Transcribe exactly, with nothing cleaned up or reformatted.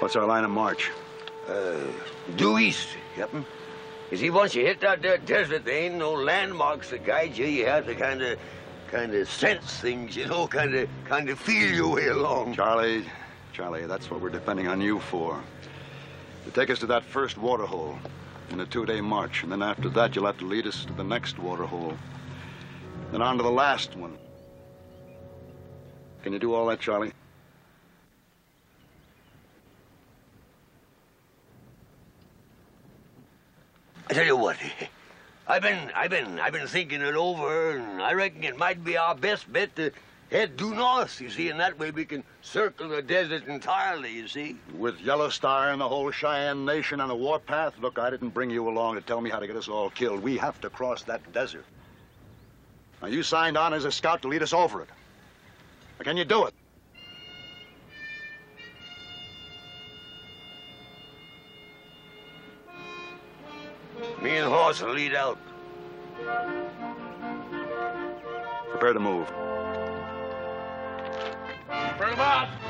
What's our line of march? Uh, due east, Captain. You see, once you hit that there desert, there ain't no landmarks to guide you. You have to kind of, kind of sense things, you know, kind of, kind of feel your way along. Charlie, Charlie, that's what we're depending on you for. To take us to that first waterhole in a two-day march, and then after that, you'll have to lead us to the next waterhole. Then on to the last one. Can you do all that, Charlie? I tell you what, I've been, I've been, I've been thinking it over, and I reckon it might be our best bet to head due north, you see, and that way we can circle the desert entirely, you see. With Yellow Star and the whole Cheyenne Nation on a warpath? Look, I didn't bring you along to tell me how to get us all killed. We have to cross that desert. Now, you signed on as a scout to lead us over it. Now, can you do it? Me and Horse will lead out. Prepare to move. Bring him out!